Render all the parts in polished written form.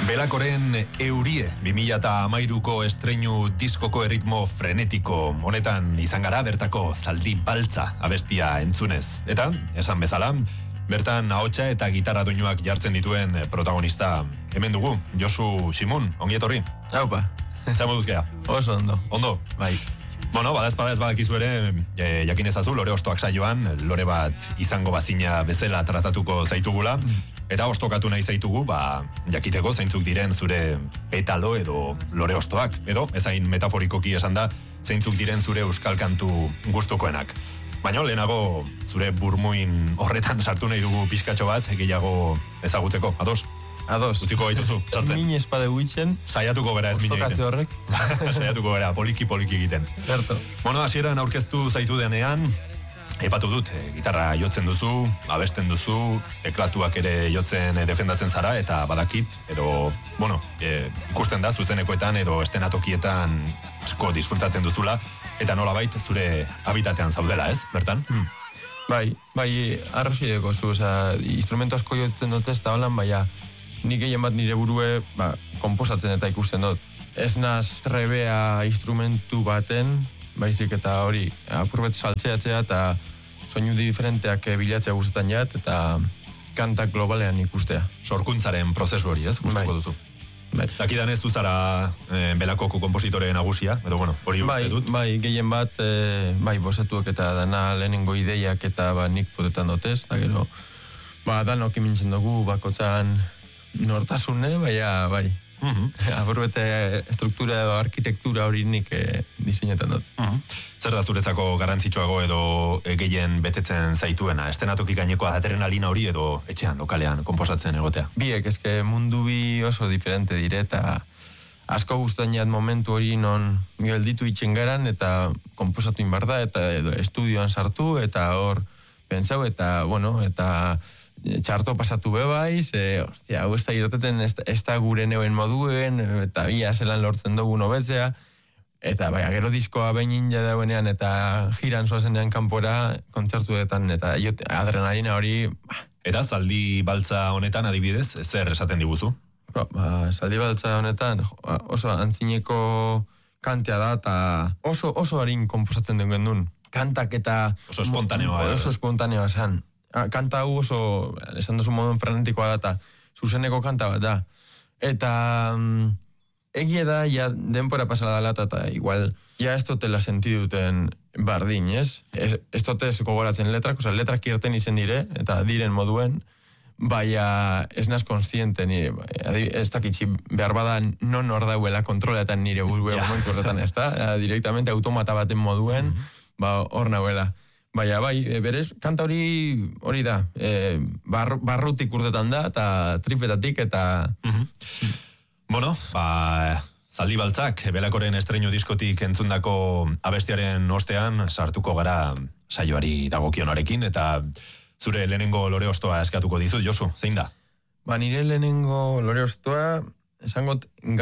Belakoren Eurie 2013ko estreinu diskoko erritmo frenetiko honetan izan gara bertako Zaldi Baltza abestia entzunez. Eta, esan bezala, bertan ahotsa eta gitarra doinuak jartzen dituen protagonista hemen dugu, Josu Simun, ongi etorri. Haupa. Zer moduz gea? Oso ondo. Ondo? Bai. Bueno, badazpada ez badakizu ere, jakin ezazu, lore ostoak saioan, lore bat izango bazina bezala tratatuko zaitugula, eta ostokatu nahi zaitugu, jakiteko zeintzuk diren zure petalo edo lore ostoak, edo, ezain metaforikoki esan da, zeintzuk diren zure euskal kantu gustukoenak. Baina lehenago zure burmuin horretan sartu nahi dugu pixkatxo bat, gehiago ezagutzeko, ados? Ados. Utziko gaituzu, sartzen. Min espade huitzen. Saiatuko gara ez min egiten. Ostokazio horrek. Saiatuko gara, poliki egiten. Certo. Bueno, hasieran aurkeztu zaitu denean, aipatu dut, gitarra jotzen duzu, abesten duzu, teklatuak ere jotzen defendatzen zara, eta badakit, edo, bueno, ikusten da zuzenekoetan edo estenatokietan asko disfrutatzen duzula, eta nolabait zure habitatean zaudela, ez, bertan? Bai, arrazoideko zu, instrumento asko jotzen dut ez da holan, baina nik gehien bat nire burue komposatzen eta ikusten dut. Ez naz trebea instrumentu baten, baizik eta hori, apurbet saltzeatzea eta soinu diferenteak bilatzea gustetan jat, eta kantak globalean ikustea. Sorkuntzaren prozesu hori, ez? Gustuko duzu. Bai. Dakidan ez duzara Belakoko kompositore nagusia, edo bueno, hori uste dut. Bai, gehien bat, bosetuak eta dana lehenengo ideiak eta nik potetan dotez, eta gero, danok imintzen dugu, bakotzan nortasune, baina, bai. Apurbete estruktura edo arkitektura hori nik diseinetan dut. Zer da zuretzako garrantzitsuago edo gehien betetzen zaituena? Estenatoki gaineko adrenalina hori edo etxean, lokalean, komposatzen egotea? Biek, eske mundu bi oso diferente dire, eta asko guztan jat momentu hori non gelditu itxen garan, eta komposatu inbar da, eta edo estudioan sartu, eta hor pentsau, eta, bueno, eta txarto pasatu bebaiz, hau ez da iroteten ez da gure neuen moduen, eta ia zelan lortzen dugu nobetzea, eta gero diskoa behin ja dauenean, eta jiran zoazenean kanpora kontzertuetan, eta adrenalina hori... Eta Zaldi Baltza honetan adibidez, zer esaten diguzu? Zaldi Baltza honetan oso antzineko kantea da, eta oso harin komposatzen duen gendun. Kantak eta... Oso espontaneoa. Oso espontaneoa esan. Kanta hau oso, esan duzu modun frenetikoa da, eta zuzeneko kanta bat da. Eta egia da, ja denpora pasala da eta igual, ja ez dutela sentiduten bardin, ez? Ez dutez gogoratzen letrak, letrak irten izen dire, eta diren moduen, baina ez naz konstiente nire, ez dakitzi behar bada non hor dauela kontroletan nire burue momentu horretan, ez da? Direktamente automata baten moduen, hor nauela. Baina, berez, kanta hori da, barrutik urtetan da, eta tripetatik, eta... Bueno, Zaldi Baltzak, Belakoren estreinu diskotik entzundako abestiaren ostean, sartuko gara saioari dagokionarekin, eta zure lehenengo lore ostoa eskatuko dizut, Josu, zein da? Nire lehenengo lore ostoa, esangot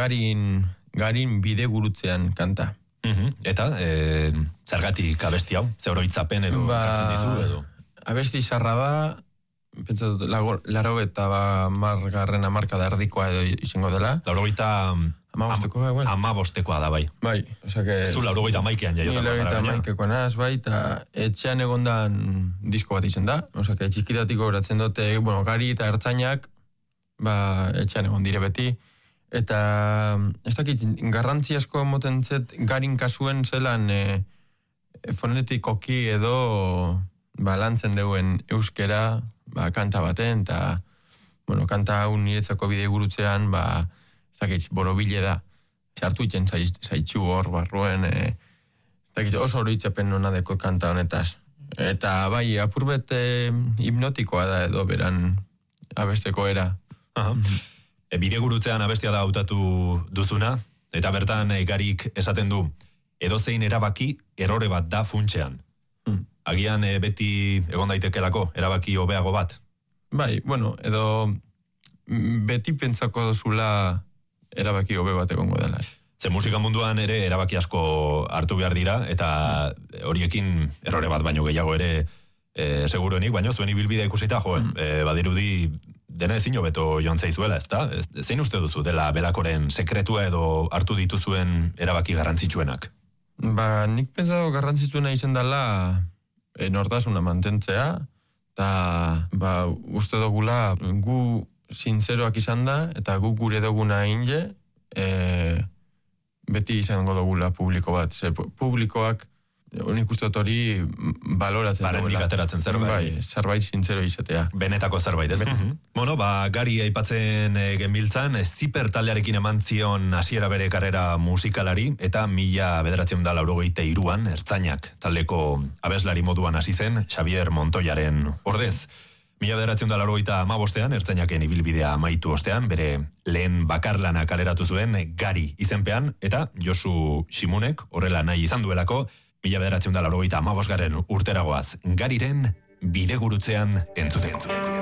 garin bidegurutzean kanta. Eta, zergatik abesti hau? Zer oroitzapen edo kartzen dizu edo? Abesti sarra da, pentsat, larogeita margarren amarka da erdikoa edo izango dela. Larogeita amabostekoa da, bai. Bai, osake... Zu larogeita amaikean jaiotako zara. Larogeita amaikekoan az, bai, eta etxean egondan disko bat izan da. Osake, txikitatiko horatzen dute, gari eta ertzainak, etxean egon dire beti. Eta, ez dakit, garrantzi asko moten zet, garin kasuen zelan fonetikoki edo lantzen deuen euskera, kanta baten, eta, kanta hau niretzako bide gurutzean, ez dakit, borobile da, txartu itzen zaitxu hor, barruen, ez dakit, oso oroitzapen nonadeko kanta honetaz. Eta, apurbet hipnotikoa da edo beran abesteko era. Bidegurutzean abestia da hautatu duzuna, eta bertan garik esaten du, edozein erabaki errore bat da funtsean. Agian beti egon daitekelako erabaki hobeago bat? Bai, edo beti pentsako dozula erabaki hobe bat egongo dela. Ze musika munduan ere erabaki asko hartu behar dira, eta horiekin errore bat baino gehiago ere seguruenik, baina zuen ibilbidea ikusita, badirudi dena ezin hobeto joan zaizuela, ezta? Zein uste duzu dela Belakoren sekretua edo hartu dituzuen erabaki garrantzitsuenak? Nik pentsatu garrantzitsuena izan dela nortasuna mantentzea, eta uste dugula gu sinceroak izan da, eta gu gure duguna inge, beti izango dugula publiko bat. Publikoak nik uste dut hori baloratzen dugula. Barendik ateratzen zerbait. Zerbait sincero izatea. Benetako zerbait, ez? Bueno, Gari aipatzen genbiltzan, Ziper taldearekin eman zion hasiera bere karrera musikalari, eta 1983an Ertzainak taldeko abeslari moduan hasi zen Xavier Montoyaren ordez. 1985an Ertzainaken ibilbidea amaitu ostean, bere lehen bakarlana kaleratu zuen Gari izenpean, eta Josu Ximunek horrela nahi izan duelako, 1985 urteragoaz Gariren bidegurutzean entzuten.